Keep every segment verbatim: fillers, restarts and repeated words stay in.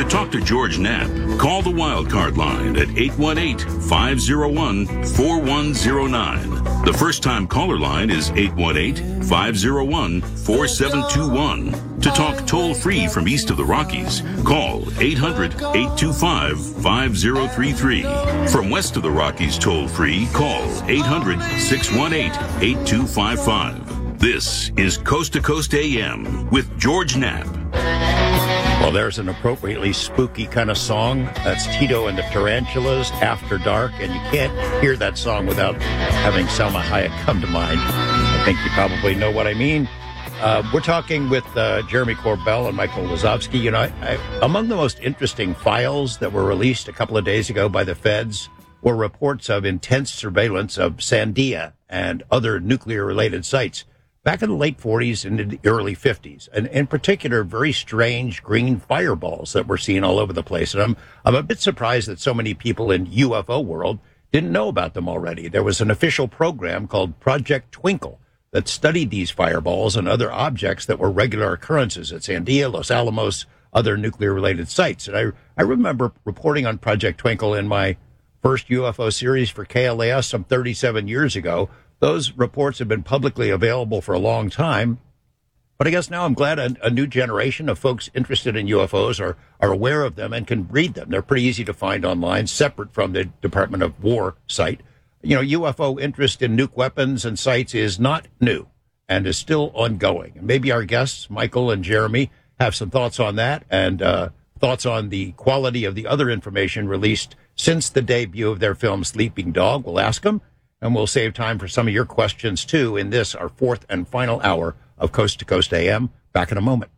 talk to George Knapp, call the Wildcard line at eight one eight, five oh one, four one oh nine. The first-time caller line is eight one eight, five oh one, four seven two one. To talk toll-free from east of the Rockies, call eight hundred, eight two five, five oh three three. From west of the Rockies toll-free, call eight hundred, six one eight, eight two five five. This is Coast to Coast A M with George Knapp. Well, there's an appropriately spooky kind of song. That's Tito and the Tarantulas, After Dark, and you can't hear that song without having Salma Hayek come to mind. I think you probably know what I mean. Uh, we're talking with uh, Jeremy Corbell and Michael Wazowski. You know, I, I, among the most interesting files that were released a couple of days ago by the feds were reports of intense surveillance of Sandia and other nuclear-related sites back in the late forties and the early fifties, and in particular, very strange green fireballs that we're seeing all over the place. And I'm I'm a bit surprised that so many people in U F O world didn't know about them already. There was an official program called Project Twinkle that studied these fireballs and other objects that were regular occurrences at Sandia, Los Alamos, other nuclear-related sites. And I I remember reporting on Project Twinkle in my first U F O series for K L A S some thirty-seven years ago. Those reports have been publicly available for a long time, but I guess now I'm glad a, a new generation of folks interested in U F Os are, are aware of them and can read them. They're pretty easy to find online, separate from the Department of War site. You know, U F O interest in nuke weapons and sites is not new and is still ongoing. And maybe our guests, Michael and Jeremy, have some thoughts on that and uh, thoughts on the quality of the other information released since the debut of their film Sleeping Dog. We'll ask them. And we'll save time for some of your questions, too, in this, our fourth and final hour of Coast to Coast A M. Back in a moment.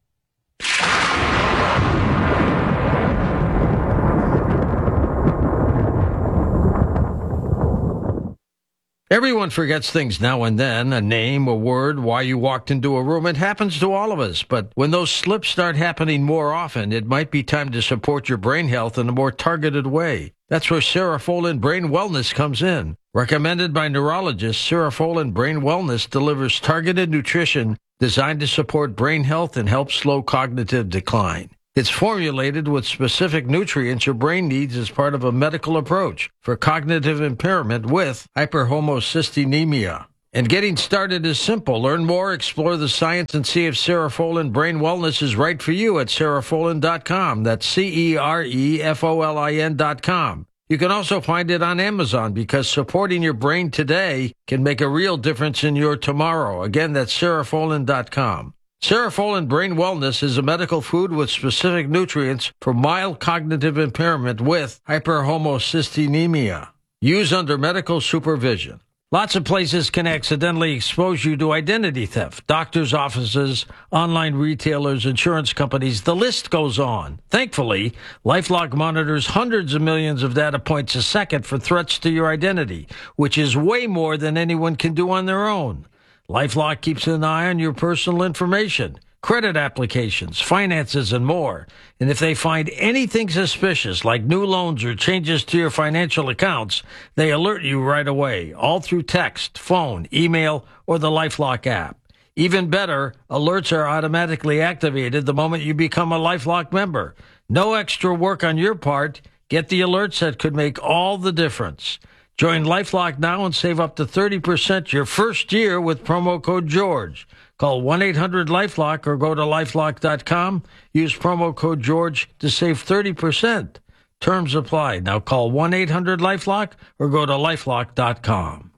Everyone forgets things now and then, a name, a word, why you walked into a room. It happens to all of us, but when those slips start happening more often, it might be time to support your brain health in a more targeted way. That's where Cerefolin Brain Wellness comes in. Recommended by neurologists, Cerefolin Brain Wellness delivers targeted nutrition designed to support brain health and help slow cognitive decline. It's formulated with specific nutrients your brain needs as part of a medical approach for cognitive impairment with hyperhomocystinemia. And getting started is simple. Learn more, explore the science, and see if Cerefolin Brain Wellness is right for you at cerefolin dot com. That's C E R E F O L I N dot com. You can also find it on Amazon because supporting your brain today can make a real difference in your tomorrow. Again, that's cerefolin dot com. Cerefolin Brain Wellness is a medical food with specific nutrients for mild cognitive impairment with hyperhomocystinemia. Use under medical supervision. Lots of places can accidentally expose you to identity theft. Doctors' offices, online retailers, insurance companies, the list goes on. Thankfully, LifeLock monitors hundreds of millions of data points a second for threats to your identity, which is way more than anyone can do on their own. LifeLock keeps an eye on your personal information, credit applications, finances, and more. And if they find anything suspicious, like new loans or changes to your financial accounts, they alert you right away, all through text, phone, email, or the LifeLock app. Even better, alerts are automatically activated the moment you become a LifeLock member. No extra work on your part. Get the alerts that could make all the difference. Join LifeLock now and save up to thirty percent your first year with promo code George. Call one eight hundred LifeLock or go to lifelock dot com. Use promo code George to save thirty percent. Terms apply. Now call one eight hundred LifeLock or go to lifelock dot com.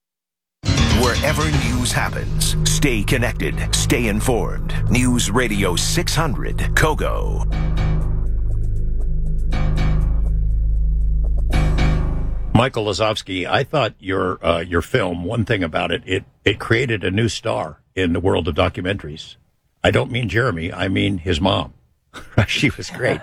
Wherever news happens, stay connected, stay informed. News Radio six hundred, Kogo. Michael Wazowski, I thought your uh, your film, one thing about it, it, it created a new star in the world of documentaries. I don't mean Jeremy, I mean his mom. She was great.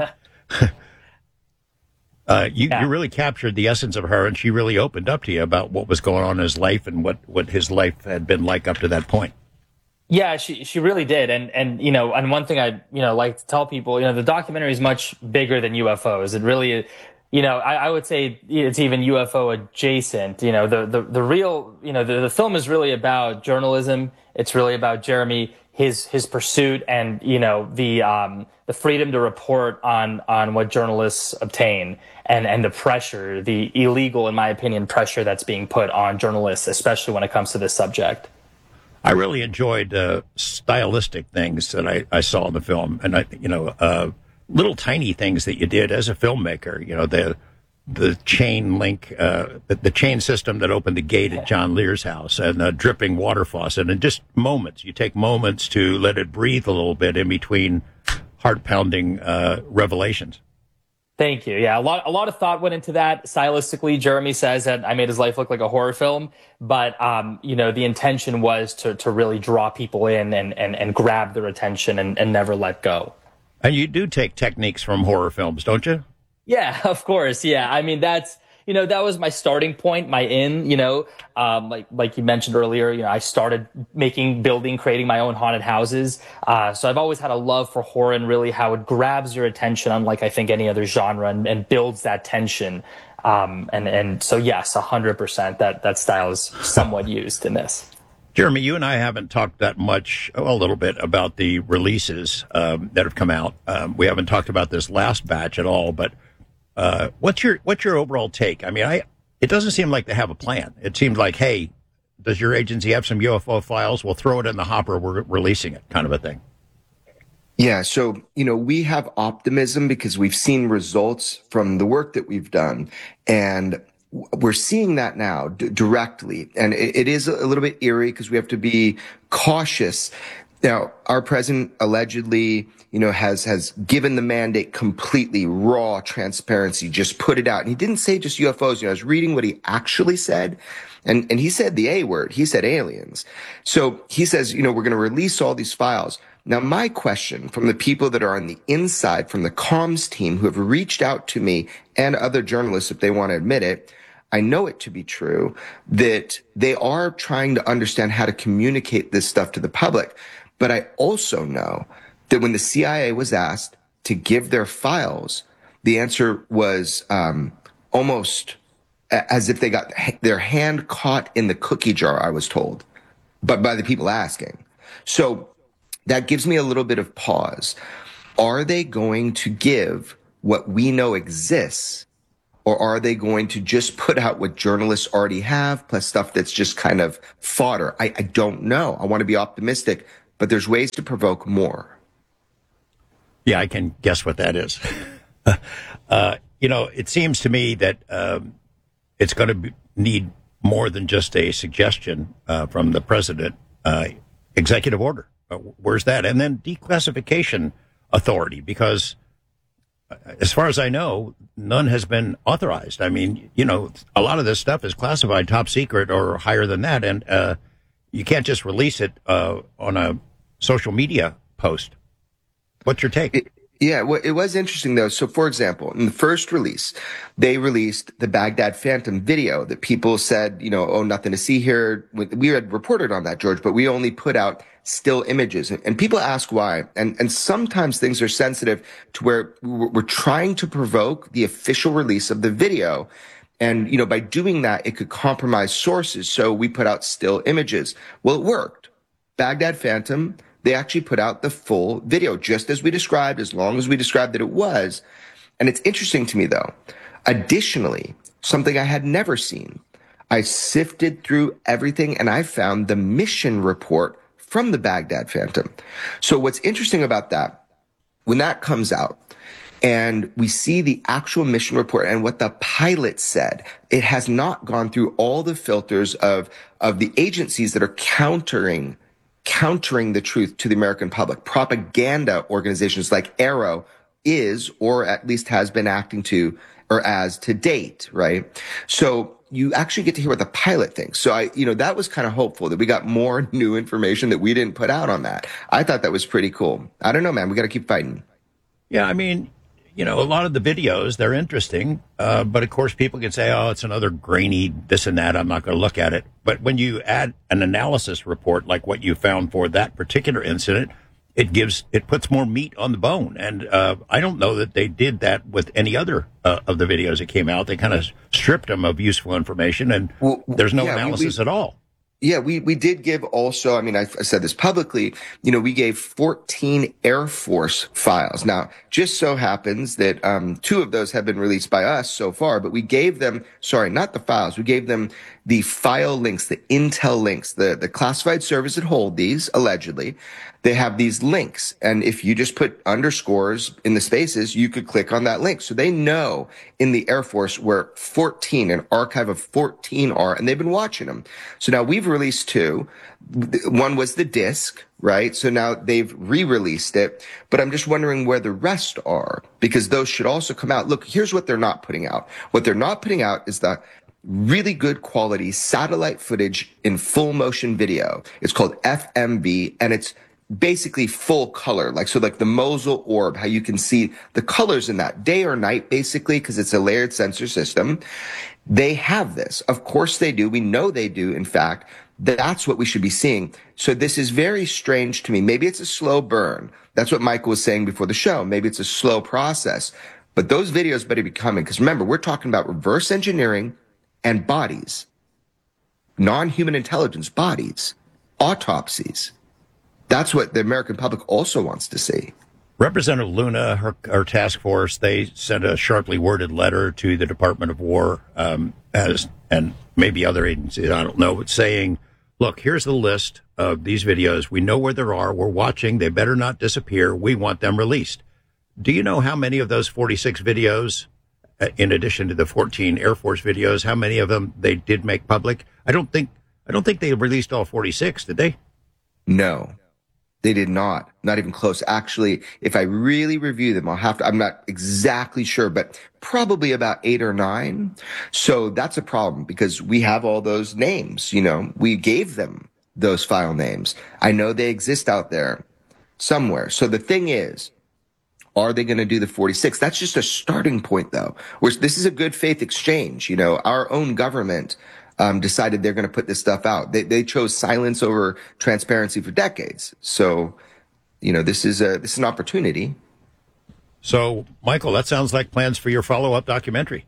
uh, you, yeah. you really captured the essence of her, and she really opened up to you about what was going on in his life and what, what his life had been like up to that point. Yeah, she she really did. And, and you know, and one thing I, you know, like to tell people, you know, the documentary is much bigger than U F Os. It really you know, I, I would say it's even U F O adjacent. You know, the, the, the real, you know, the, the film is really about journalism. It's really about Jeremy, his, his pursuit and, you know, the, um, the freedom to report on, on what journalists obtain and, and the pressure, the illegal, in my opinion, pressure that's being put on journalists, especially when it comes to this subject. I really enjoyed uh, stylistic things that I, I saw in the film, and I, you know, uh, little tiny things that you did as a filmmaker. You know, the the chain link, uh, the, the chain system that opened the gate at John Lear's house, and the dripping water faucet, and just moments. You take moments to let it breathe a little bit in between heart pounding uh, revelations. Thank you. Yeah, a lot, a lot of thought went into that. Stylistically, Jeremy says that I made his life look like a horror film, but um, you know, the intention was to to really draw people in and and, and grab their attention and, and never let go. And you do take techniques from horror films, don't you? Yeah, of course. Yeah, I mean that's. You know, that was my starting point, my in, you know, um, like, like you mentioned earlier, you know, I started making, building, creating my own haunted houses. Uh, so I've always had a love for horror and really how it grabs your attention, unlike I think any other genre, and, and builds that tension. Um, and, and so yes, a hundred percent that, that style is somewhat used in this. Jeremy, you and I haven't talked that much, a little bit, about the releases um, that have come out. Um, we haven't talked about this last batch at all, but Uh, what's your what's your overall take? I mean, I it doesn't seem like they have a plan. It seems like, hey, does your agency have some U F O files? We'll throw it in the hopper. We're releasing it, kind of a thing. Yeah, so, you know, we have optimism because we've seen results from the work that we've done. And we're seeing that now d- directly. And it, it is a little bit eerie because we have to be cautious. Now, our president allegedly, you know, has, has given the mandate completely raw transparency, just put it out. And he didn't say just U F Os. You know, I was reading what he actually said. And, and he said the A word. He said aliens. So he says, you know, we're going to release all these files. Now, my question from the people that are on the inside, from the comms team who have reached out to me and other journalists, if they want to admit it, I know it to be true, that they are trying to understand how to communicate this stuff to the public. But I also know that when the C I A was asked to give their files, the answer was um, almost as if they got their hand caught in the cookie jar, I was told, but by the people asking. So that gives me a little bit of pause. Are they going to give what we know exists, or are they going to just put out what journalists already have, plus stuff that's just kind of fodder? I, I don't know. I want to be optimistic, but there's ways to provoke more. Yeah, I can guess what that is. uh, you know, it seems to me that um, it's going to be, need more than just a suggestion uh, from the president. Uh, executive order. Uh, where's that? And then declassification authority, because as far as I know, none has been authorized. I mean, you know, a lot of this stuff is classified top secret or higher than that, and uh, you can't just release it uh, on a social media post. What's your take? It, yeah, well, it was interesting, though. So, for example, in the first release, they released the Baghdad Phantom video that people said, you know, oh, nothing to see here. We had reported on that, George, but we only put out still images. And people ask why. And, and sometimes things are sensitive to where we're trying to provoke the official release of the video. And, you know, by doing that, it could compromise sources. So we put out still images. Well, it worked. Baghdad Phantom, they actually put out the full video, just as we described, as long as we described that it was. And it's interesting to me, though. Additionally, something I had never seen. I sifted through everything and I found the mission report from the Baghdad Phantom. So what's interesting about that, when that comes out and we see the actual mission report and what the pilot said, it has not gone through all the filters of, of the agencies that are countering countering the truth to the American public. Propaganda organizations like Arrow is, or at least has been acting to, or as to date, right? So you actually get to hear what the pilot thinks. So I, you know, that was kind of hopeful that we got more new information that we didn't put out on that. I thought that was pretty cool. I don't know, man. We got to keep fighting. Yeah, I mean, you know, a lot of the videos, they're interesting. Uh, but of course, people can say, oh, it's another grainy this and that. I'm not going to look at it. But when you add an analysis report like what you found for that particular incident, it gives it puts more meat on the bone. And uh, I don't know that they did that with any other uh, of the videos that came out. They kind of stripped them of useful information, and well, there's no yeah, analysis we, we, at all. Yeah, we, we did give also, I mean, I, I said this publicly, you know, we gave fourteen Air Force files. Now, just so happens that um, two of those have been released by us so far, but we gave them, sorry, not the files, we gave them the file links, the intel links, the, the classified servers that hold these, allegedly. They have these links. And if you just put underscores in the spaces, you could click on that link. So they know in the Air Force where fourteen, an archive of fourteen are, and they've been watching them. So now we've released two. One was the disc, right? So now they've re-released it, but I'm just wondering where the rest are, because those should also come out. Look, here's what they're not putting out. What they're not putting out is the really good quality satellite footage in full motion video. It's called F M V, and it's basically full color, like, so like the Mosul orb, how you can see the colors in that day or night, basically, because it's a layered sensor system. They have this. Of course they do. We know they do. In fact, that's what we should be seeing. So this is very strange to me. Maybe it's a slow burn. That's what Michael was saying before the show. Maybe it's a slow process, but those videos better be coming. Because remember, we're talking about reverse engineering and bodies, non-human intelligence bodies, autopsies. That's what the American public also wants to see. Representative Luna, her, her task force, they sent a sharply worded letter to the Department of War, um, as and maybe other agencies, I don't know, but saying, look, here's the list of these videos. We know where they are. We're watching. They better not disappear. We want them released. Do you know how many of those forty-six videos, in addition to the fourteen Air Force videos, how many of them they did make public? I don't think I don't think they released all forty-six, did they? No. They did not. Not even close. Actually, if I really review them, I'll have to, I'm not exactly sure, but probably about eight or nine. So that's a problem because we have all those names, you know, we gave them those file names. I know they exist out there somewhere. So the thing is, are they going to do the forty-six? That's just a starting point though. Where this is a good faith exchange. You know, our own government Um, decided they're going to put this stuff out. They, they chose silence over transparency for decades. So, you know, this is a, this is an opportunity. So, Michael, that sounds like plans for your follow-up documentary.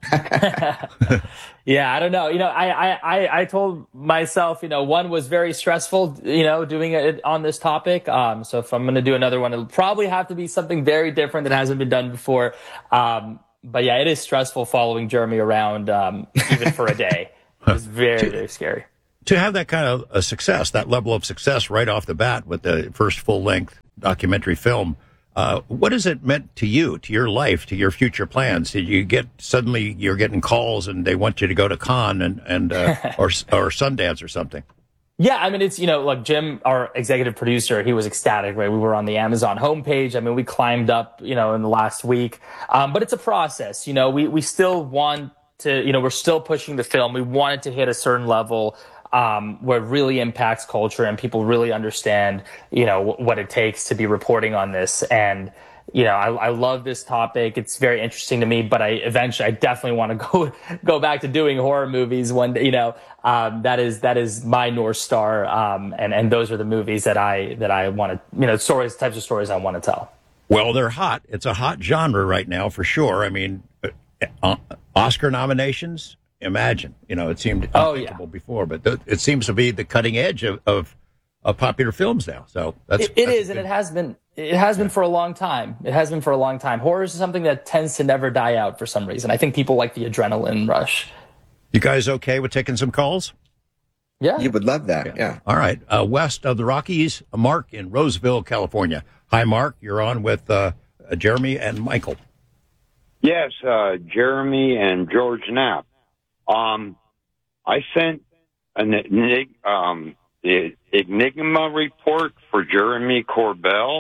Yeah, I don't know. You know, I, I, I told myself, you know, one was very stressful, you know, doing it on this topic. Um, so if I'm going to do another one, it'll probably have to be something very different that hasn't been done before. Um, but yeah, it is stressful following Jeremy around, um, even for a day. It's very, very scary. To have that kind of a success, that level of success right off the bat with the first full-length documentary film, uh, what has it meant to you, to your life, to your future plans? Did you get, suddenly you're getting calls and they want you to go to Cannes and, and uh, or, or Sundance or something? Yeah, I mean, it's, you know, like Jim, our executive producer, he was ecstatic, right? We were on the Amazon homepage. I mean, we climbed up, you know, in the last week. Um, but it's a process, you know, we, we still want to, you know, we're still pushing the film. We want it to hit a certain level um, where it really impacts culture and people really understand, you know, w- what it takes to be reporting on this. And, you know, I, I love this topic. It's very interesting to me, but I eventually, I definitely want to go, go back to doing horror movies one day, you know, um, that is, that is my North Star. Um, and, and those are the movies that I, that I want to, you know, stories, types of stories I want to tell. Well, they're hot. It's a hot genre right now for sure. I mean, uh, Oscar nominations, imagine, you know, it seemed unthinkable oh, yeah. before, but th- it seems to be the cutting edge of, of, of popular films now. So that's, it, it that's is. And it has been, it has been for a long time. It has been for a long time. Horror is something that tends to never die out for some reason. I think people like the adrenaline rush. You guys okay with taking some calls? Yeah. You would love that. Yeah. yeah. All right. Uh, west of the Rockies, Mark in Roseville, California. Hi, Mark. You're on with uh, Jeremy and Michael. Yes, uh, Jeremy and George Knapp. Um, I sent an um, the Enigma report for Jeremy Corbell.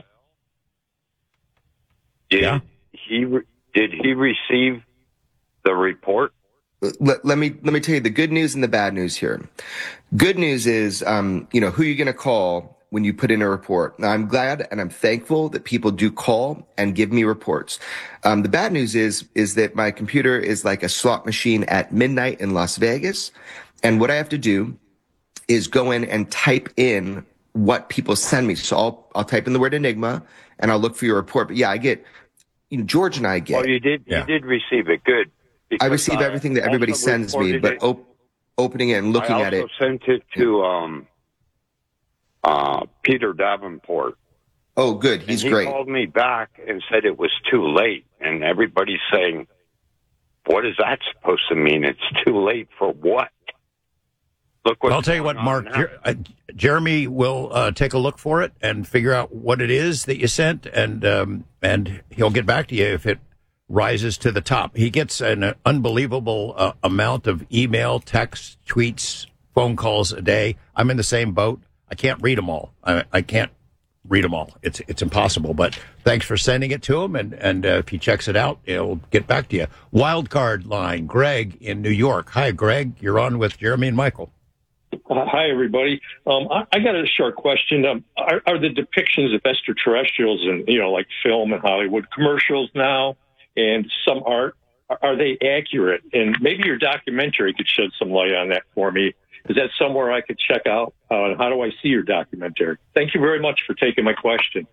Did yeah. he did he receive the report? Let, let me let me tell you the good news and the bad news here. Good news is, um, you know, who you're going to call when you put in a report. Now, I'm glad and I'm thankful that people do call and give me reports. Um, the bad news is, is that my computer is like a slot machine at midnight in Las Vegas. And what I have to do is go in and type in what people send me. So I'll, I'll type in the word Enigma and I'll look for your report. But yeah, I get, you know, George and I get. Oh, you did, Yeah. you did receive it. Good. I receive everything that everybody also sends me, but reported it- op- opening it and looking I at it. also sent it to um, uh, Peter Davenport. Oh, good. And He's he great. called me back and said it was too late. And everybody's saying, what is that supposed to mean? It's too late for what? Look what I'll tell you what, Mark. Jer- uh, Jeremy will uh, take a look for it and figure out what it is that you sent, and um, and he'll get back to you if it rises to the top. He gets an unbelievable uh, amount of email, text, tweets, phone calls a day. I'm in the same boat. I can't read them all. I, I can't read them all. It's it's impossible. But thanks for sending it to him, and and uh, if he checks it out, he'll get back to you. Wildcard line, Greg in New York. Hi, Greg. You're on with Jeremy and Michael. Uh, hi, everybody. Um, I, I got a short question. Um, are, are the depictions of extraterrestrials in, you know, like film and Hollywood commercials now and some art, are, are they accurate? And maybe your documentary could shed some light on that for me. Is that somewhere I could check out? Uh, how do I see your documentary? Thank you very much for taking my question.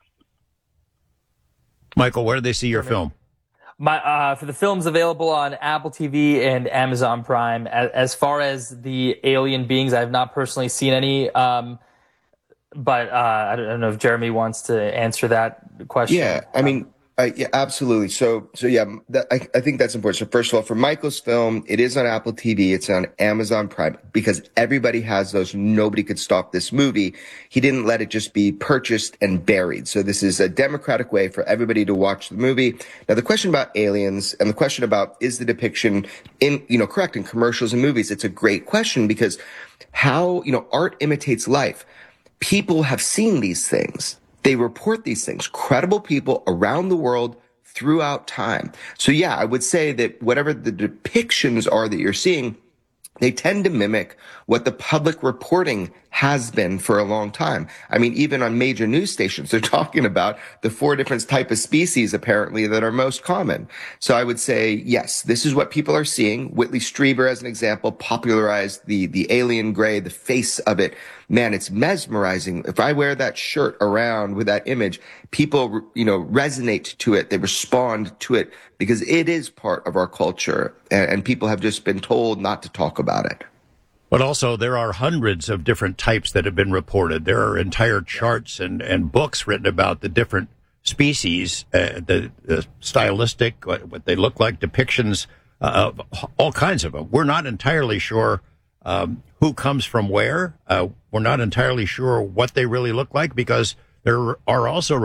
Michael, where do they see your film? My uh, for the films available on Apple T V and Amazon Prime. As, as far as the alien beings, I have not personally seen any. Um, but uh, I, don't, I don't know if Jeremy wants to answer that question. Yeah, I mean, uh, yeah, absolutely. So, so yeah, that, I, I think that's important. So, first of all, for Michael's film, it is on Apple T V. It's on Amazon Prime because everybody has those. Nobody could stop this movie. He didn't let it just be purchased and buried. So, this is a democratic way for everybody to watch the movie. Now, the question about aliens and the question about is the depiction in, you know, correct in commercials and movies? It's a great question because how, you know, art imitates life. People have seen these things. They report these things. Credible people around the world throughout time. So yeah, I would say that whatever the depictions are that you're seeing, they tend to mimic what the public reporting has been for a long time. I mean, even on major news stations, they're talking about the four different type of species apparently that are most common. So I would say, yes, this is what people are seeing. Whitley Strieber, as an example, popularized the, the alien gray, the face of it. Man, it's mesmerizing. If I wear that shirt around with that image, people, you know, resonate to it. They respond to it because it is part of our culture, and, and people have just been told not to talk about it. But also, there are hundreds of different types that have been reported. There are entire charts and, and books written about the different species, uh, the, the stylistic, what, what they look like, depictions, uh, of all kinds of them. We're not entirely sure um, who comes from where. Uh, we're not entirely sure what they really look like because there are also